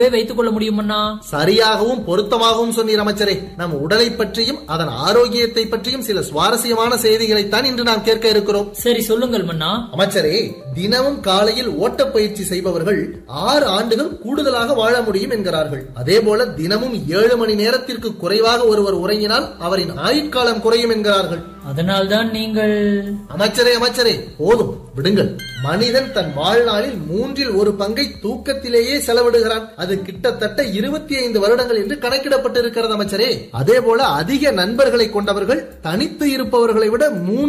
வைத்துக் கொள்ள முடியுமண்ணா? சரியாகவும் பொருத்தமாகவும் சொன்னீர் அமைச்சரே. நம் உடலை பற்றியும் அதன் ஆரோக்கியத்தை பற்றியும் சில சுவாரஸ்யமான செய்திகளைத்தான் இன்று நாம் கேட்க இருக்கிறோம். சரி, சொல்லுங்கள் மன்னா. அமைச்சரே, தினமும் காலையில் ஓட்டப்பயிற்சி செய்பவர்கள் 6 ஆண்டுகள் கூடுதலாக வாழ முடியும் என்கிறார்கள். அதே போல தினமும் 7 மணி நேரத்திற்கு குறைவாக ஒருவர் உறங்கினால் அவரின் ஆயுட்காலம் குறையும் என்கிறார்கள். அதனால்தான் நீங்கள்... அமைச்சரே போதும் விடுங்கள். மனிதன் தன் வாழ்நாளில் 1/3 பங்கை தூக்கத்திலேயே செலவிடுகிறான். அது கிட்டத்தட்ட 25 வருடங்கள் என்று கணக்கிடப்பட்டிருக்கிறது அமைச்சரே. அதே போல அதிக நண்பர்களை கொண்டவர்கள் தனித்து இருப்பவர்களை விட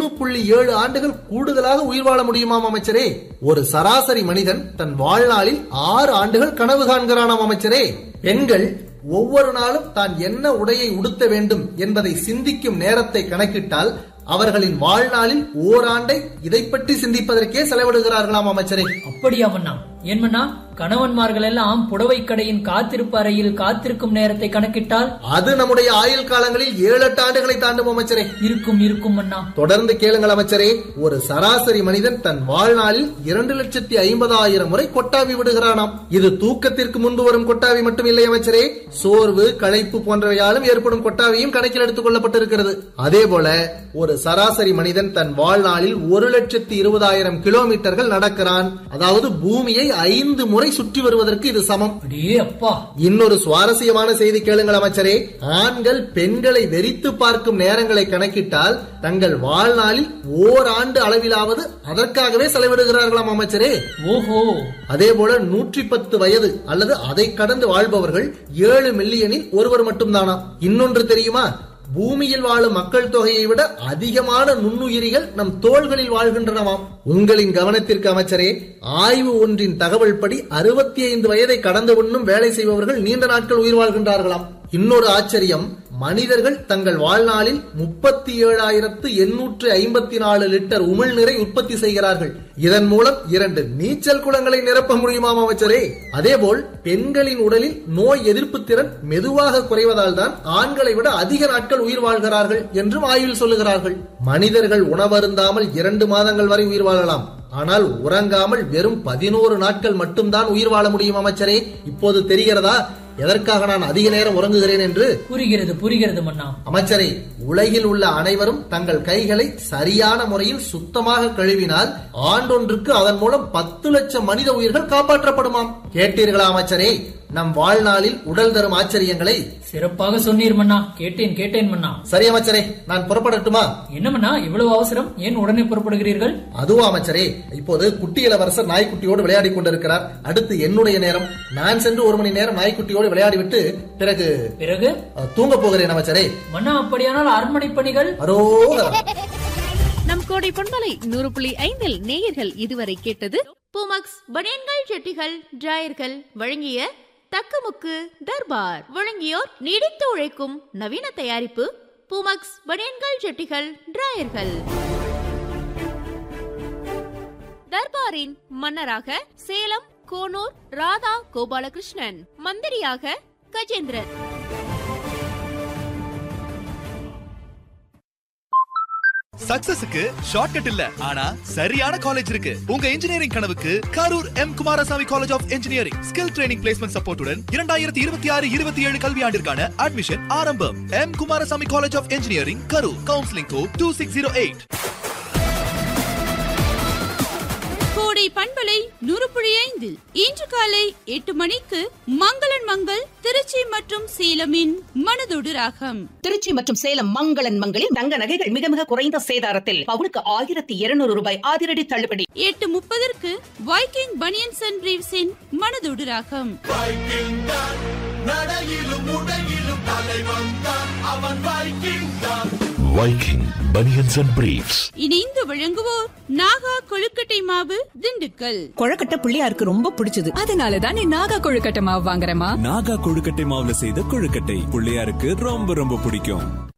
3.7 ஆண்டுகள் கூடுதலாக உயிர் வாழ முடியுமாம் அமைச்சரே. ஒரு சராசரி மனிதன் தன் வாழ்நாளில் 6 ஆண்டுகள் கனவு காண்கிறானாம் அமைச்சரே. பெண்கள் ஒவ்வொரு நாளும் தான் என்ன உடையை உடுத்த வேண்டும் என்பதை சிந்திக்கும் நேரத்தை கணக்கிட்டால் அவர்களின் வாழ்நாளில் ஓராண்டை இதை பற்றி சிந்திப்பதற்கே செலவிடுகிறார்களாம் அமைச்சரே. அப்படியா மன்னா? ஏன் மன்னா, கணவன்மார்கள் எல்லாம் புடவை கடையின் காத்திருப்பு அறையில் காத்திருக்கும் நேரத்தை கணக்கிட்டால் அது நம்முடைய ஆயுள் காலங்களில் 7-8 ஆண்டுகளை தாண்டும் அமைச்சரே. இருக்கும் மன்னா. தொடர்ந்து கேளுங்கள் அமைச்சரே. ஒரு சராசரி மனிதன் தன் வாழ்நாளில் 2,50,000 முறை கொட்டாவி விடுகிறானாம். இது தூக்கத்திற்கு முன்பு வரும் கொட்டாவி மட்டும் இல்லை அமைச்சரே. சோர்வு, களைப்பு போன்றவையாலும் ஏற்படும் கொட்டாவியும் கணக்கில் எடுத்துக் கொள்ளப்பட்டிருக்கிறது. அதே போல ஒரு சராசரி மனிதன் தன் வாழ்நாளில் 1,20,000 கிலோமீட்டர்கள் நடக்கிறான். அதாவது பூமியை 5 முறை சுற்றி வருவதற்கு இது சமம். இன்னொரு சுவாரஸ்யமான செய்தி கேளுங்கள் அமைச்சரே. ஆண்கள் பெண்களை வெறித்து பார்க்கும் நேரங்களை கணக்கிட்டால் தங்கள் வாழ்நாளில் ஓராண்டு அளவிலாவது அதற்காகவே செலவிடுகிறார்களாம் அமைச்சரே. ஓஹோ. அதே போல 110 வயது அல்லது அதை கடந்து வாழ்பவர்கள் 7 மில்லியனில் ஒருவர் மட்டும்தானா. இன்னொன்று தெரியுமா? பூமியில் வாழும் மக்கள் தொகையை விட அதிகமான நுண்ணுயிரிகள் நம் தோள்களில் வாழ்கின்றனவாம். உங்களின் கவனத்திற்கு அமைச்சரே, ஆய்வு ஒன்றின் தகவல் படி 65 வயதை கடந்து உண்ணும் வேலை செய்பவர்கள் நீண்ட நாட்கள் உயிர் வாழ்கின்றார்களாம். இன்னொரு ஆச்சரியம், மனிதர்கள் தங்கள் வாழ்நாளில் 37,854 லிட்டர் உமிழ்நீரை உற்பத்தி செய்கிறார்கள். இதன் மூலம் 2 நீச்சல் குளங்களை நிரப்ப முடியுமாம் அமைச்சரே. அதேபோல் பெண்களின் உடலில் நோய் எதிர்ப்பு திறன் மெதுவாக குறைவதால் தான் ஆண்களை விட அதிக நாட்கள் உயிர் வாழ்கிறார்கள் என்றும் ஆய்வில் சொல்லுகிறார்கள். மனிதர்கள் உணவருந்தாமல் 2 மாதங்கள் வரை உயிர் வாழலாம். ஆனால் உறங்காமல் வெறும் 11 நாட்கள் மட்டும்தான் உயிர் வாழ முடியும் அமைச்சரே. இப்போது தெரிகிறதா எதற்காக நான் அதிக நேரம் உறங்குகிறேன் என்று? புரிகிறது மன்னா. அமைச்சரே, உலகில் உள்ள அனைவரும் தங்கள் கைகளை சரியான முறையில் சுத்தமாக கழுவினால் ஆண்டொன்றுக்கு அதன் மூலம் 10 லட்சம் மனித உயிர்கள் காப்பாற்றப்படுமாம். கேட்டீர்களா அமைச்சரே? நம் வாழ்நாளில் உடல் தரும் ஆச்சரியங்களை சிறப்பாக சொன்னீர் மன்னா. கேட்டேன் மன்னா. சரி அமைச்சரே, நான் புறப்படட்டுமா? என்ன மன்னா இவ்வளவு அவசரம்? ஏன் உடனே புறப்படுகிறீர்கள்? அதுவா அமைச்சரே, இப்போது குட்டி இளவரசர் நாய்க்குட்டியோடு விளையாடி கொண்டிருக்கிறார். அடுத்து என்னுடைய நேரம். நான் சென்று 1 மணி நேரம் நாய்க்குட்டியோடு விளையாடிவிட்டு பிறகு தூங்க போகிறேன் அமைச்சரே. மன்னா, அப்படியானால் அரண்மனை பணிகள்? நம் கோடை பொன்மலை 100.5 நேயர்கள் இதுவரை கேட்டது பூமக்ஸ் பனியன்கள், செட்டிகள், டிராயர்கள் வழங்கிய தக்கமுக்கு தர்பார். வழங்கியோர் நீடித்து உழைக்கும் நவீன தயாரிப்பு பூமக்ஸ் பனியன்கள், செட்டிகள், டிராயர்கள். தர்பாரின் மன்னராக சேலம் கோனூர் ராதா கோபாலகிருஷ்ணன், மந்திரியாக கஜேந்திரன். சக்சஸுக்கு ஷார்ட்கட் இல்ல, ஆனா சரியான காலேஜ் இருக்கு. உங்க இன்ஜினியரிங் கனவுக்கு Karur M Kumaraswamy college of engineering skill training placement சப்போர்ட்டுடன் 2026-27 கல்வியாண்டிற்கான அட்மிஷன் ஆரம்பம். M Kumaraswamy college of engineering Karur. Counselling code 2608. கோடை பண்பலை 100.5 இன்று காலை 8 மணிக்கு மங்களன் மங்கள் திருச்சி மற்றும் சேலமின் மனதோடு ராகம். திருச்சி மற்றும் சேலம் மங்களன் மங்களில் தங்க நகைகள் மிக மிக குறைந்த சேதாரத்தில் பவுனுக்கு 1200 ரூபாய் அதிரடி தள்ளுபடி. 8:30 வைக்கிங் பனியன்ஸ் அண்ட் பிரீவ்ஸின் மனதோடு ராகம். Viking banians and briefs. இணைந்து வழங்குவோர் நாகா கொழுக்கட்டை மாவு, திண்டுக்கல். கொழுக்கட்டை பிள்ளையாருக்கு ரொம்ப பிடிச்சது, அதனாலதான் நீ நாகா கொழுக்கட்டை மாவு வாங்குறமா. நாகா கொழுக்கட்டை மாவுல செய்த கொழுக்கட்டை பிள்ளையாருக்கு ரொம்ப ரொம்ப பிடிக்கும்.